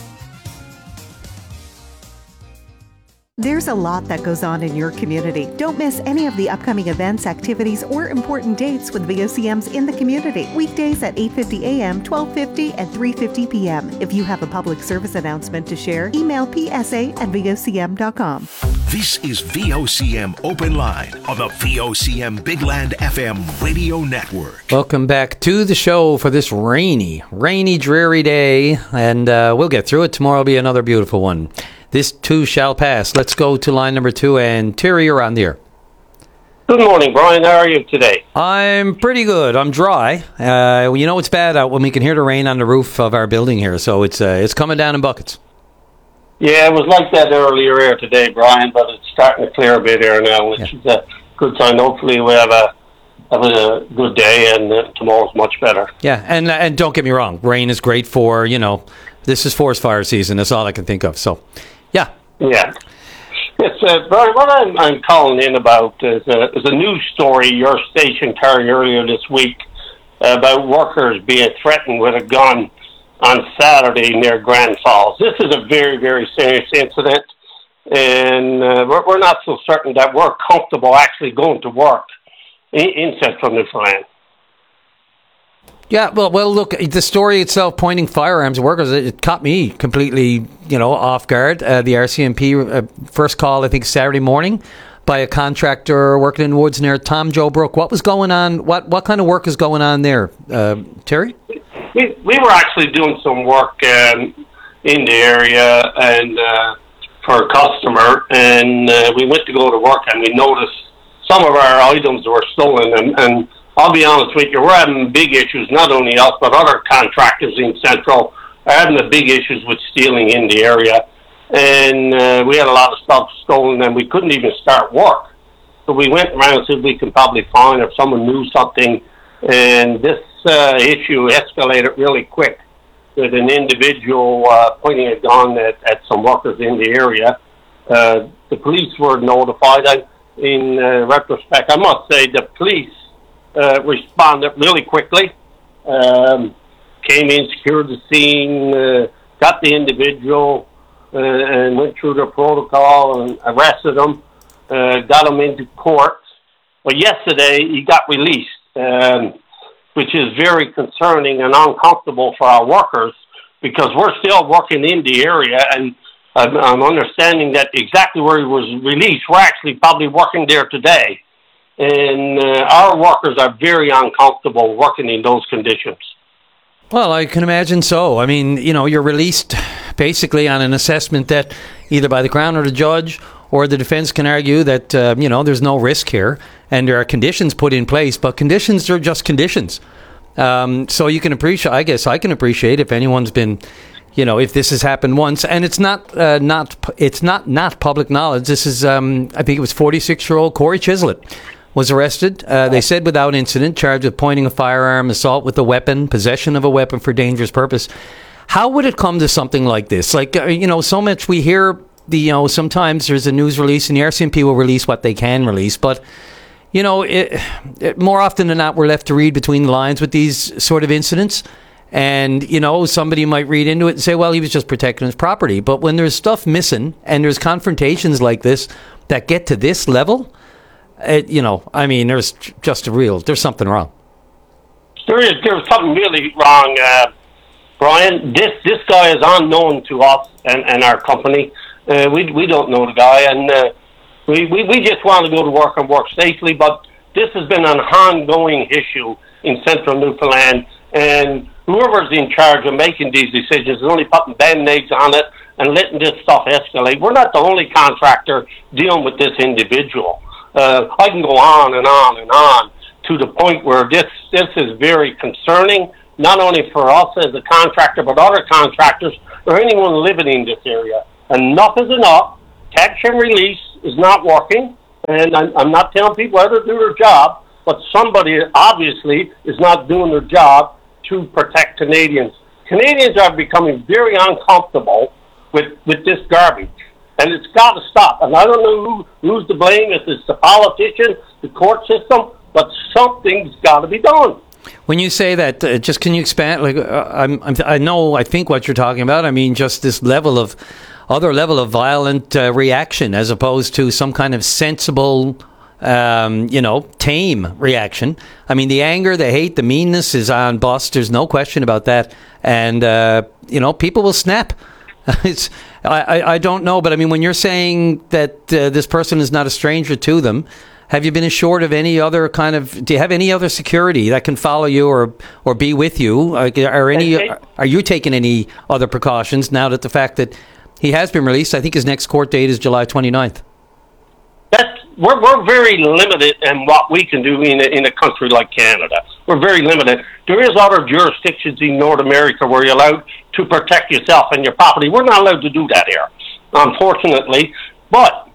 There's a lot that goes on in your community. Don't miss any of the upcoming events, activities, or important dates with VOCMs in the community. Weekdays at 8:50 a.m., 12:50, and 3:50 p.m. If you have a public service announcement to share, email psa@vocm.com. This is VOCM Open Line on the VOCM Big Land FM radio network. Welcome back to the show for this rainy, dreary day, and we'll get through it. Tomorrow will be another beautiful one. This too shall pass. Let's go to line number 2, and Terry, you're on the air. Good morning, Brian. How are you today? I'm pretty good. I'm dry. You know it's bad out when we can hear the rain on the roof of our building here, so it's coming down in buckets. Yeah, it was like that earlier here today, Brian, but it's starting to clear a bit here now, which is a good sign. Hopefully we have a good day, and tomorrow's much better. Yeah, and don't get me wrong, rain is great for, this is forest fire season. That's all I can think of, so... Yeah. It's Brian, what I'm calling in about is a news story your station carried earlier this week about workers being threatened with a gun on Saturday near Grand Falls. This is a very, very serious incident, and we're not so certain that we're comfortable actually going to work in central Newfoundland. Yeah, well, look, the story itself pointing firearms at workers, it caught me completely, off guard. The RCMP first call, I think, Saturday morning by a contractor working in the woods near Tom Joe Brook. What was going on? What kind of work is going on there, Terry? We were actually doing some work in the area and for a customer, and we went to go to work, and we noticed some of our items were stolen, and I'll be honest with you, we're having big issues, not only us, but other contractors in Central are having the big issues with stealing in the area. And we had a lot of stuff stolen, and we couldn't even start work. So we went around and said we could probably find if someone knew something. And this issue escalated really quick with an individual pointing a gun at some workers in the area. The police were notified. And in retrospect, I must say the police responded really quickly, came in, secured the scene, got the individual, and went through the protocol and arrested him, got him into court. But yesterday he got released, which is very concerning and uncomfortable for our workers because we're still working in the area, and I'm understanding that exactly where he was released, we're actually probably working there today. And our workers are very uncomfortable working in those conditions. Well, I can imagine so. I mean, you're released basically on an assessment that either by the Crown or the judge or the defense can argue that, there's no risk here and there are conditions put in place, but conditions are just conditions. So you can appreciate, I guess I can appreciate if anyone's been, if this has happened once, and it's not public knowledge. This is, I think it was 46-year-old Corey Chislett was arrested. They said without incident, charged with pointing a firearm, assault with a weapon, possession of a weapon for dangerous purpose. How would it come to something like this? Like, so much we hear, sometimes there's a news release and the RCMP will release what they can release, but, more often than not, we're left to read between the lines with these sort of incidents. And, somebody might read into it and say, well, he was just protecting his property. But when there's stuff missing and there's confrontations like this that get to this level, there's just there's something wrong. There's something really wrong, Brian. This guy is unknown to us and our company. We don't know the guy, and we just want to go to work and work safely. But this has been an ongoing issue in central Newfoundland, and whoever's in charge of making these decisions is only putting band-aids on it and letting this stuff escalate. We're not the only contractor dealing with this individual. I can go on and on and on to the point where this is very concerning, not only for us as a contractor, but other contractors or anyone living in this area. Enough is enough. Catch and release is not working, and I'm not telling people how to do their job, but somebody obviously is not doing their job to protect Canadians. Canadians are becoming very uncomfortable with this garbage, and it's got to stop. And I don't know who's to blame, if it's the politicians, the court system, but something's got to be done. When you say that, just can you expand? Like, I think what you're talking about. I mean, just this other level of violent reaction, as opposed to some kind of sensible, tame reaction. I mean, the anger, the hate, the meanness is on bust. There's no question about that. And, people will snap. I don't know. But I mean, when you're saying that this person is not a stranger to them, have you been assured of any other do you have any other security that can follow you or be with you? Are you taking any other precautions now that the fact that he has been released? I think his next court date is July 29th. We're very limited in what we can do in a country like Canada. We're very limited. There is other jurisdictions in North America where you're allowed to protect yourself and your property. We're not allowed to do that here, unfortunately. But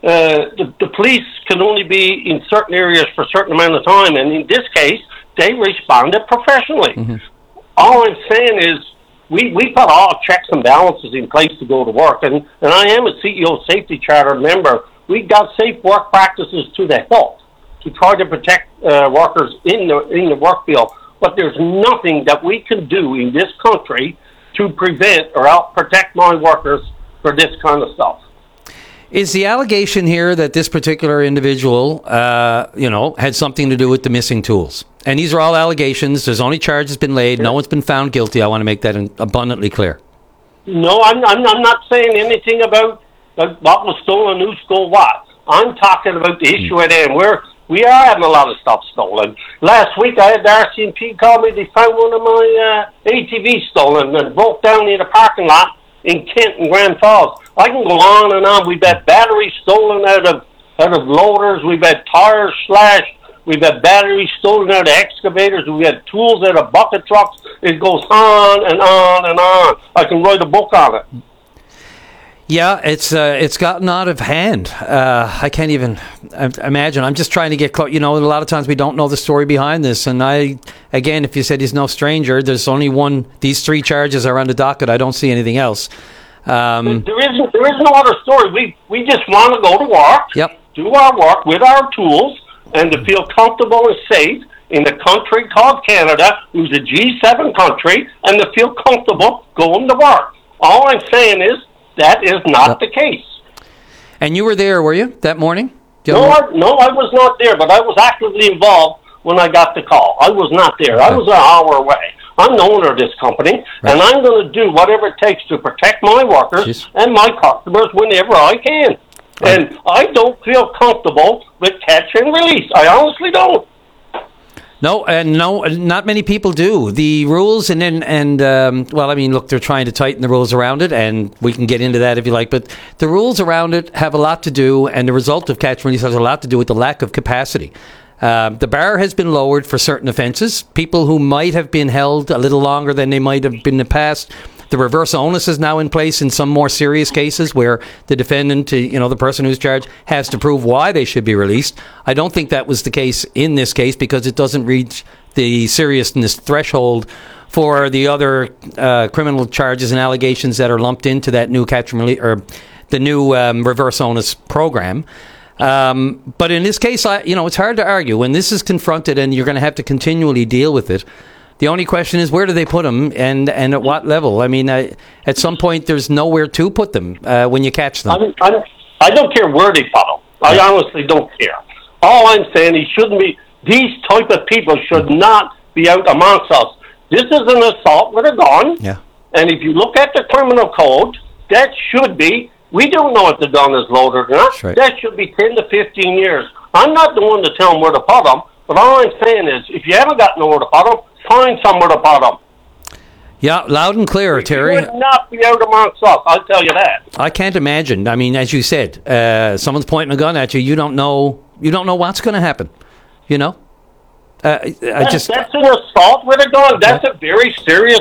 the police can only be in certain areas for a certain amount of time, and in this case, they responded professionally. Mm-hmm. All I'm saying is we put all checks and balances in place to go to work, and I am a CEO Safety Charter member. We got safe work practices to the hilt to try to protect workers in the work field. But there's nothing that we can do in this country to prevent or help protect my workers for this kind of stuff. Is the allegation here that this particular individual, had something to do with the missing tools? And these are all allegations. There's only charges been laid. No one's been found guilty. I want to make that abundantly clear. No, I'm not saying anything about what was stolen, who stole what. I'm talking about the issue at hand. We are having a lot of stuff stolen. Last week I had the RCMP call me. They found one of my ATVs stolen and broke down in the parking lot in Kent and Grand Falls. I can go on and on. We've had batteries stolen out of loaders. We've had tires slashed. We've had batteries stolen out of excavators. We've had tools out of bucket trucks. It goes on and on and on. I can write a book on it. Yeah, it's gotten out of hand. I can't even imagine. I'm just trying to get close. A lot of times we don't know the story behind this. And again, if you said he's no stranger, there's only one. These 3 charges are on the docket. I don't see anything else. There is no other story. We just want to go to work, do our work with our tools, and to feel comfortable and safe in a country called Canada, who's a G7 country, and to feel comfortable going to work. All I'm saying is, that is not the case. And you were there, were you, that morning? No, I was not there, but I was actively involved when I got the call. I was not there. I was an hour away. I'm the owner of this company, and I'm going to do whatever it takes to protect my workers and my customers whenever I can. And I don't feel comfortable with catch and release. I honestly don't. No, not many people do. The rules, look, they're trying to tighten the rules around it, and we can get into that if you like, but the rules around it have a lot to do, and the result of catch and release has a lot to do with the lack of capacity. The bar has been lowered for certain offences. People who might have been held a little longer than they might have been in the past The reverse onus is now in place in some more serious cases where the defendant, the person who's charged, has to prove why they should be released. I don't think that was the case in this case because it doesn't reach the seriousness threshold for the other criminal charges and allegations that are lumped into that new catch and release, or the new reverse onus program. But in this case, it's hard to argue when this is confronted and you're going to have to continually deal with it. The only question is, where do they put them and at what level? I mean, at some point, there's nowhere to put them when you catch them. I don't care where they put them. I honestly don't care. All I'm saying is these type of people should not be out amongst us. This is an assault with a gun. Yeah. And if you look at the criminal code, that should be, we don't know if the gun is loaded or not. Right. That should be 10 to 15 years. I'm not the one to tell them where to put them, but all I'm saying is, if you haven't got nowhere to put them, find somewhere to put them. Yeah, loud and clear, Terry. It would not be out amongst us, I'll tell you that. I can't imagine. I mean, as you said, someone's pointing a gun at you. You don't know what's going to happen. That's an assault with a gun. That's a very serious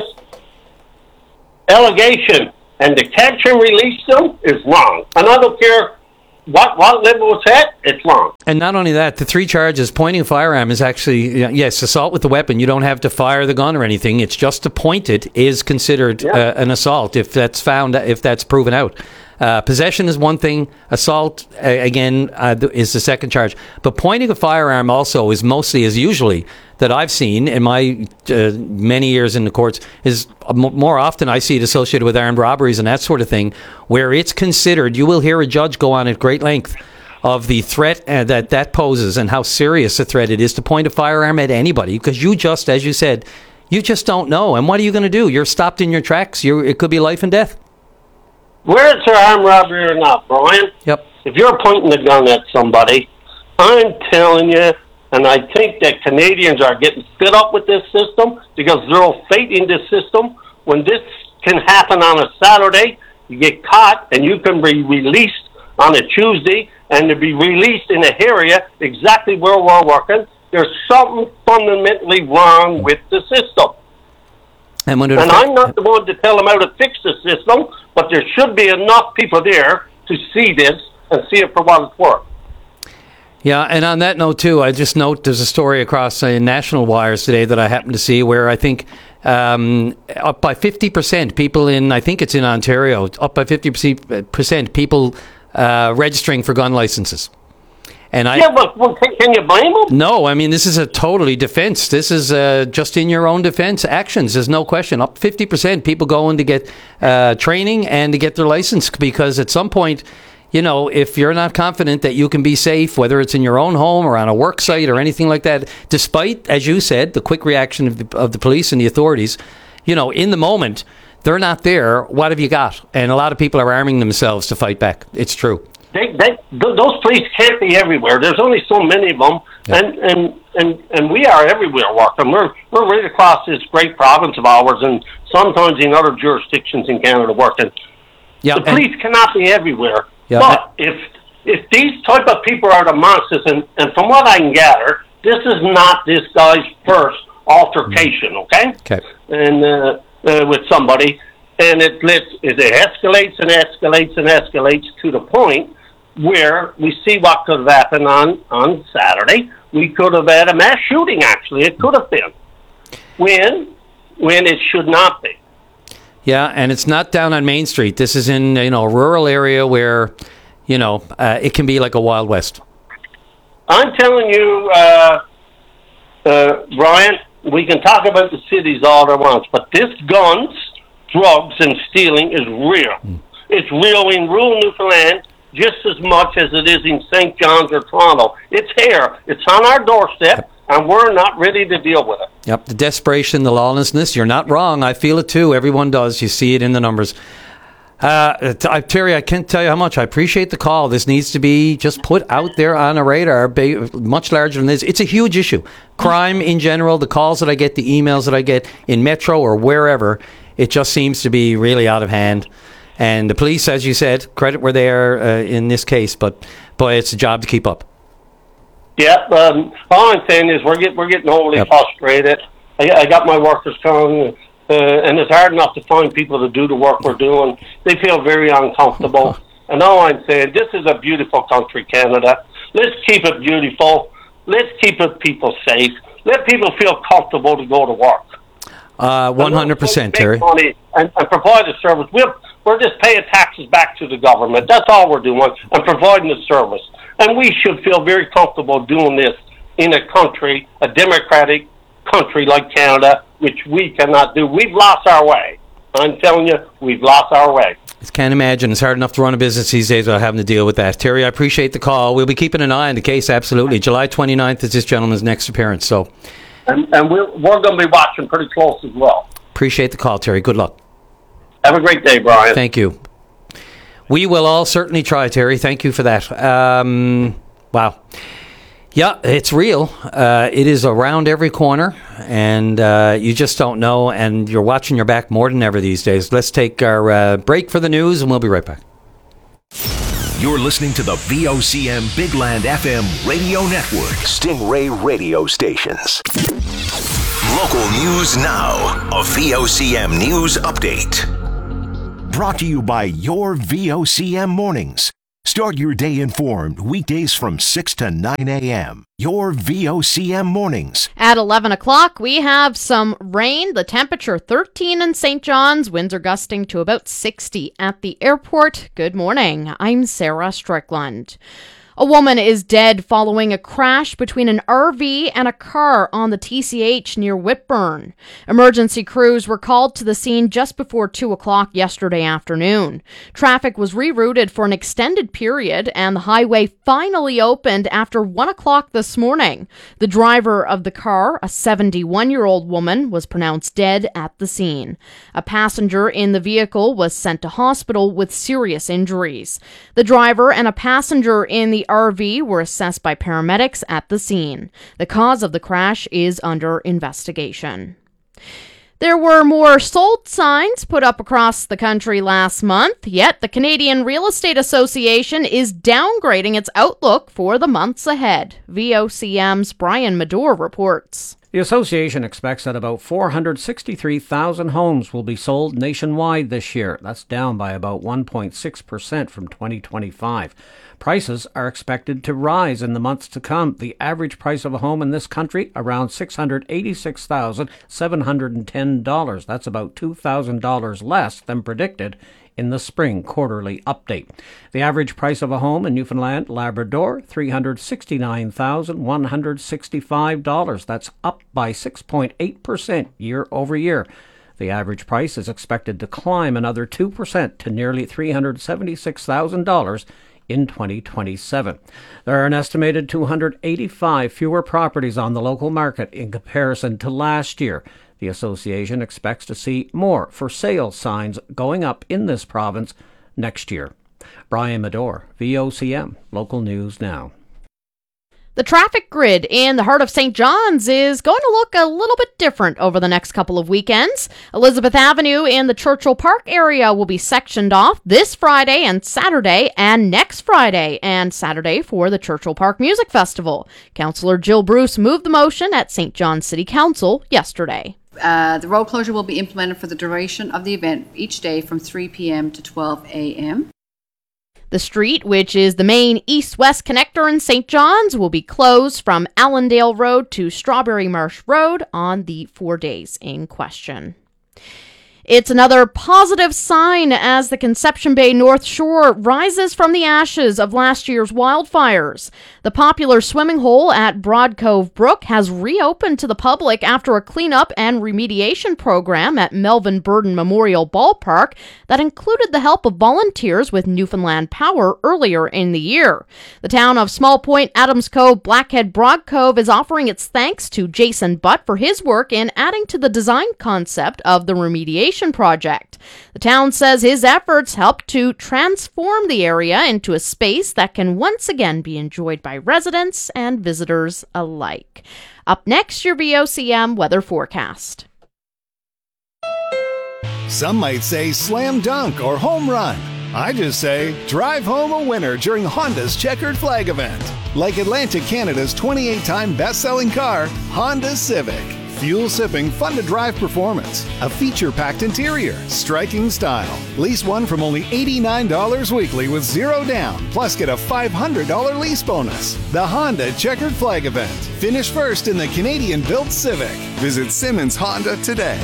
allegation. And to catch and release them is wrong. And I don't care what level it's at, it's wrong. And not only that, the 3 charges, pointing a firearm is actually, yes, assault with the weapon. You don't have to fire the gun or anything. It's just to point it is considered an assault if that's proven out. Possession is one thing. Assault, again, is the second charge. But pointing a firearm also is usually that I've seen in my many years in the courts is more often I see it associated with armed robberies and that sort of thing, where it's considered, you will hear a judge go on at great length of the threat that poses and how serious a threat it is to point a firearm at anybody, because you just, as you said, you just don't know. And what are you going to do? You're stopped in your tracks. It could be life and death. Where it's an armed robbery or not, Brian, Yep. If you're pointing the gun at somebody, I'm telling you, and I think that Canadians are getting fed up with this system because they're all faith in this system. When this can happen on a Saturday, you get caught and you can be released on a Tuesday and to be released in an area exactly where we're working. There's something fundamentally wrong with the system. And I'm not the one to tell them how to fix the system, but there should be enough people there to see this and see it for what it's worth. Yeah, and on that note, too, I just note there's a story across national wires today that I happened to see where I think up by 50% people I think it's in Ontario, up by 50% people registering for gun licenses. And well, can you blame them? No, I mean, this is a totally defense. This is just in your own defense actions. There's no question. Up 50% people going to get training and to get their license, because at some point, if you're not confident that you can be safe, whether it's in your own home or on a work site or anything like that, despite, as you said, the quick reaction of the police and the authorities, in the moment, they're not there. What have you got? And a lot of people are arming themselves to fight back. It's true. Those police can't be everywhere. There's only so many of them, and we are everywhere working. We're right across this great province of ours, and sometimes in other jurisdictions in Canada working. Yeah, the police cannot be everywhere. Yeah, but if these type of people are amongst us, and from what I can gather, this is not this guy's first altercation, okay? Okay. And with somebody, and it escalates and escalates and escalates to the point where we see what could have happened on Saturday. We could have had a mass shooting, actually. It could have been. When it should not be. Yeah, and it's not down on Main Street. This is in a rural area where, it can be like a Wild West. I'm telling you, Brian, we can talk about the cities all at once, but this guns, drugs, and stealing is real. It's real in rural Newfoundland just as much as it is in St. John's or Toronto. It's here. It's on our doorstep, and we're not ready to deal with it. Yep, the desperation, the lawlessness. You're not wrong. I feel it too. Everyone does. You see it in the numbers. Terry, I can't tell you how much I appreciate the call. This needs to be just put out there on a radar, much larger than this. It's a huge issue. Crime in general, the calls that I get, the emails that I get in Metro or wherever, it just seems to be really out of hand. And the police, as you said, credit where they are in this case, but boy, it's a job to keep up. Yeah, all I'm saying is we're getting overly frustrated. I got my workers coming and it's hard enough to find people to do the work we're doing. They feel very uncomfortable. And all I'm saying, this is a beautiful country, Canada. Let's keep it beautiful. Let's keep it people safe. Let people feel comfortable to go to work. 100%, Terry. Money and provide a service. We're just paying taxes back to the government. That's all we're doing, and providing a service. And we should feel very comfortable doing this in a country, a democratic country like Canada, which we cannot do. We've lost our way. I'm telling you, we've lost our way. I can't imagine. It's hard enough to run a business these days without having to deal with that. Terry, I appreciate the call. We'll be keeping an eye on the case, absolutely. July 29th is this gentleman's next appearance. So, And we're going to be watching pretty close as well. Appreciate the call, Terry. Good luck. Have a great day, Brian. Thank you. We will all certainly try, Terry. Thank you for that. Wow. Yeah, it's real. It is around every corner, and you just don't know, and you're watching your back more than ever these days. Let's take our break for the news, and we'll be right back. You're listening to the VOCM Big Land FM radio network. Stingray radio stations. Local news now. A VOCM news update. Brought to you by your VOCM mornings. Start your day informed weekdays from 6 to 9 a.m. Your VOCM mornings. At 11 o'clock, we have some rain. The temperature 13 in St. John's. Winds are gusting to about 60 at the airport. Good morning. I'm Sarah Strickland. A woman is dead following a crash between an RV and a car on the TCH near Whitburn. Emergency crews were called to the scene just before 2 o'clock yesterday afternoon. Traffic was rerouted for an extended period, and the highway finally opened after 1 o'clock this morning. The driver of the car, a 71-year-old woman, was pronounced dead at the scene. A passenger in the vehicle was sent to hospital with serious injuries. The driver and a passenger in the RV were assessed by paramedics at the scene. The cause of the crash is under investigation. There were more sold signs put up across the country last month, yet the Canadian Real Estate Association is downgrading its outlook for the months ahead. VOCM's Brian Medore reports. The association expects that about 463,000 homes will be sold nationwide this year. That's down by about 1.6% from 2025. Prices are expected to rise in the months to come. The average price of a home in this country, around $686,710. That's about $2,000 less than predicted in the spring quarterly update. The average price of a home in Newfoundland, Labrador, $369,165. That's up by 6.8% year over year. The average price is expected to climb another 2% to nearly $376,000 in 2027. There are an estimated 285 fewer properties on the local market in comparison to last year. The association expects to see more for sale signs going up in this province next year. Brian Medore, VOCM, Local News Now. The traffic grid in the heart of St. John's is going to look a little bit different over the next couple of weekends. Elizabeth Avenue in the Churchill Park area will be sectioned off this Friday and Saturday, and next Friday and Saturday for the Churchill Park Music Festival. Councillor Jill Bruce moved the motion at St. John's City Council yesterday. The road closure will be implemented for the duration of the event each day from 3 p.m. to 12 a.m. The street, which is the main east-west connector in St. John's, will be closed from Allendale Road to Strawberry Marsh Road on the 4 days in question. It's another positive sign as the Conception Bay North Shore rises from the ashes of last year's wildfires. The popular swimming hole at Broad Cove Brook has reopened to the public after a cleanup and remediation program at Melvin Burden Memorial Ballpark that included the help of volunteers with Newfoundland Power earlier in the year. The town of Small Point, Adams Cove, Blackhead, Broad Cove is offering its thanks to Jason Butt for his work in adding to the design concept of the remediation project. The town says his efforts helped to transform the area into a space that can once again be enjoyed by residents and visitors alike. Up next, your VOCM weather forecast. Some might say slam dunk or home run. I just say drive home a winner during Honda's Checkered Flag event. Like Atlantic Canada's 28-time best-selling car, Honda Civic. Fuel-sipping, fun-to-drive performance. A feature-packed interior. Striking style. Lease one from only $89 weekly with zero down. Plus get a $500 lease bonus. The Honda Checkered Flag event. Finish first in the Canadian-built Civic. Visit Simmons Honda today.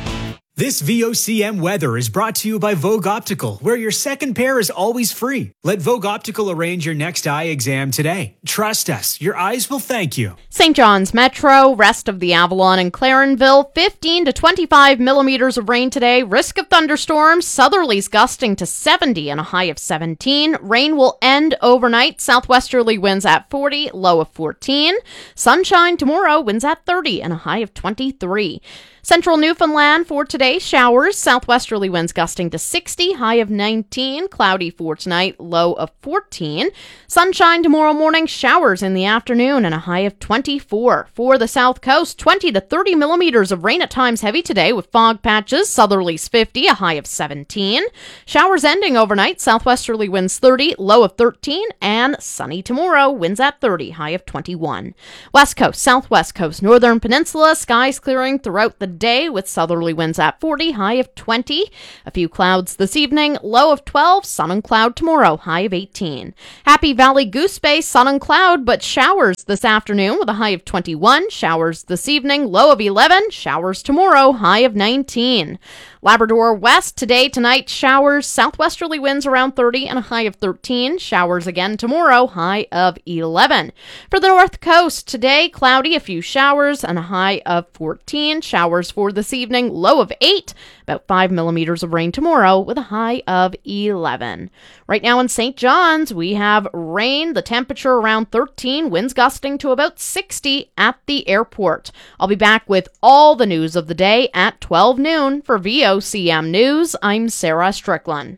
This VOCM weather is brought to you by Vogue Optical, where your second pair is always free. Let Vogue Optical arrange your next eye exam today. Trust us, your eyes will thank you. St. John's Metro, rest of the Avalon and Clarenville, 15 to 25 millimeters of rain today. Risk of thunderstorms, southerlies gusting to 70 and a high of 17. Rain will end overnight. Southwesterly winds at 40, low of 14. Sunshine tomorrow, winds at 30 and a high of 23. Central Newfoundland for today, showers, southwesterly winds gusting to 60, high of 19, cloudy for tonight, low of 14. Sunshine tomorrow morning, showers in the afternoon, and a high of 24. For the south coast, 20 to 30 millimeters of rain at times heavy today with fog patches, southerlies 50, a high of 17. Showers ending overnight, southwesterly winds 30, low of 13, and sunny tomorrow, winds at 30, high of 21. West coast, southwest coast, northern peninsula, skies clearing throughout the day with southerly winds at 40, high of 20. A few clouds this evening, low of 12. Sun and cloud tomorrow, high of 18. Happy Valley Goose Bay, sun and cloud, but showers this afternoon with a high of 21. Showers this evening, low of 11. Showers tomorrow, high of 19. Labrador West, today, tonight, showers, southwesterly winds around 30 and a high of 13. Showers again tomorrow, high of 11. For the North Coast, today, cloudy, a few showers and a high of 14. Showers for this evening, low of 8. About 5 millimeters of rain tomorrow with a high of 11. Right now in St. John's, we have rain, the temperature around 13, winds gusting to about 60 at the airport. I'll be back with all the news of the day at 12 noon for VOCM News. I'm Sarah Strickland.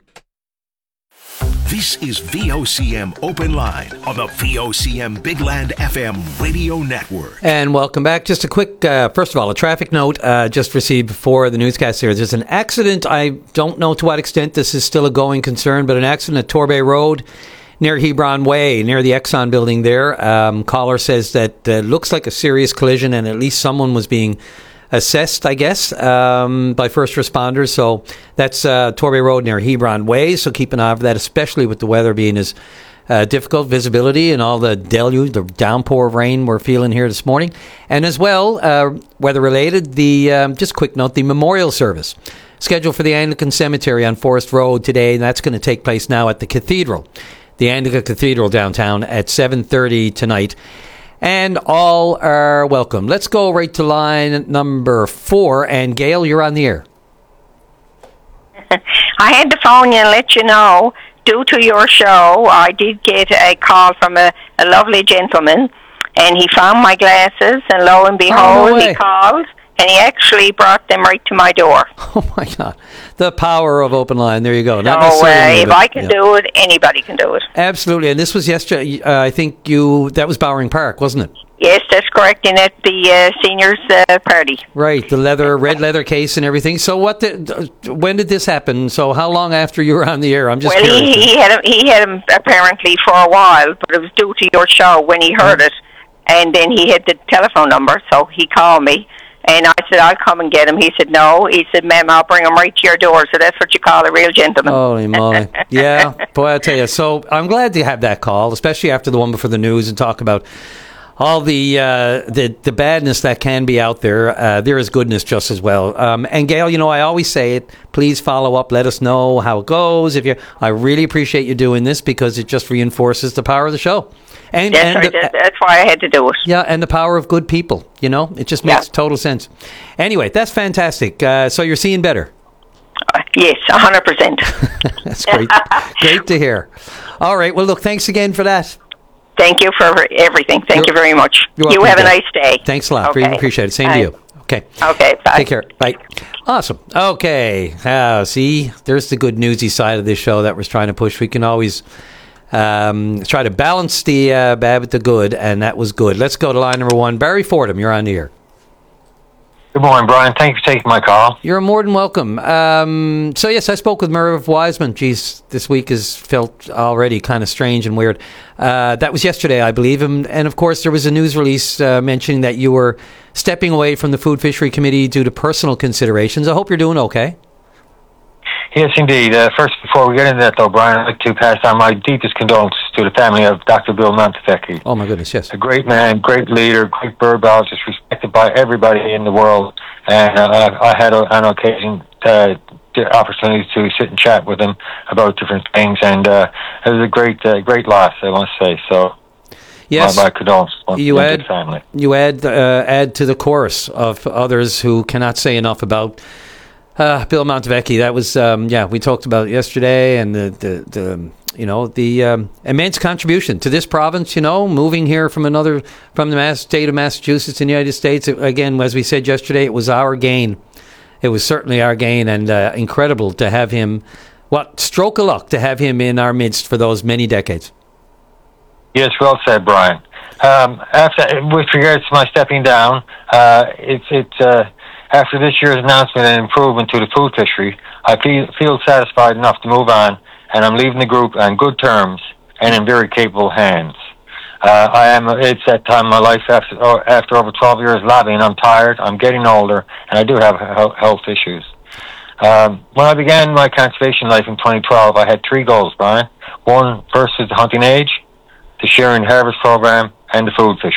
This is VOCM Open Line on the VOCM Big Land FM radio network. And welcome back. Just a quick, first of all, a traffic note just received before the newscast here. There's an accident. I don't know to what extent this is still a going concern, but an accident at Torbay Road near Hebron Way, near the Exxon building there. Caller says that looks like a serious collision and at least someone was being assessed, I guess, by first responders. So that's Torbay Road near Hebron Way. So keep an eye for that, especially with the weather being as difficult, visibility and all the deluge, the downpour of rain we're feeling here this morning. And as well, weather-related, just a quick note, the memorial service scheduled for the Anglican Cemetery on Forest Road today. And that's going to take place now at the Cathedral, the Anglican Cathedral downtown at 7:30 tonight. And all are welcome. Let's go right to line number 4. And Gail, you're on the air. I had to phone you and let you know, due to your show, I did get a call from a lovely gentleman, and he found my glasses, and lo and behold, he called, and he actually brought them right to my door. Oh, my God. The power of Open Line. There you go. So if I can do it, anybody can do it. Absolutely. And this was yesterday, I think that was Bowring Park, wasn't it? Yes, that's correct, and at the seniors' party. Right, the red leather case and everything. So when did this happen? So how long after you were on the air? I'm just curious. He had him apparently for a while, but it was due to your show when he heard it, and then he had the telephone number, so he called me. And I said, I'll come and get him. He said, no. He said, ma'am, I'll bring him right to your door. So that's what you call a real gentleman. Holy moly. Yeah, boy, I tell you. So I'm glad to have that call, especially after the one before the news, and talk about all the badness that can be out there. There is goodness just as well. And Gail, I always say it. Please follow up. Let us know how it goes. I really appreciate you doing this because it just reinforces the power of the show. And that's why I had to do it. Yeah, and the power of good people. It just makes total sense. Anyway, that's fantastic. So you're seeing better. Yes, 100%. That's great. Great to hear. All right. Well, look, thanks again for that. Thank you for everything. Thank you very much. You have a nice day. Thanks a lot. Okay. Really appreciate it. Same to you. Okay. Okay, bye. Take care. Bye. Awesome. Okay. See, there's the good newsy side of this show that we're trying to push. We can always try to balance the bad with the good, and that was good. Let's go to line number 1. Barry Fordham, you're on the air. Good morning, Brian. Thanks for taking my call. You're more than welcome. So, yes, I spoke with Merv Wiseman. Geez, this week has felt already kind of strange and weird. That was yesterday, I believe. And of course, there was a news release mentioning that you were stepping away from the Food Fishery Committee due to personal considerations. I hope you're doing okay. Yes, indeed. First, before we get into that, though, Brian, I'd like to pass on my deepest condolences to the family of Dr. Bill Montevecchi. Oh, my goodness, yes. A great man, great leader, great bird biologist, respected by everybody in the world. And I had, on occasion, the opportunity to sit and chat with him about different things. And it was a great loss, I must say. So, yes, my condolences to the family. You add to the chorus of others who cannot say enough about Bill Montevecchi. That was, we talked about it yesterday, and the immense contribution to this province. Moving here from the state of Massachusetts in the United States. Again, as we said yesterday, it was our gain. It was certainly our gain, and incredible to have him. What stroke of luck to have him in our midst for those many decades. Yes, well said, Brian. With regards to my stepping down, after this year's announcement and improvement to the food fishery, I feel satisfied enough to move on, and I'm leaving the group on good terms and in very capable hands. It's that time in my life after over 12 years lobbying. I'm tired, I'm getting older, and I do have health issues. When I began my conservation life in 2012, I had 3 goals, Brian. One, first is the hunting age, the sharing harvest program, and the food fishery.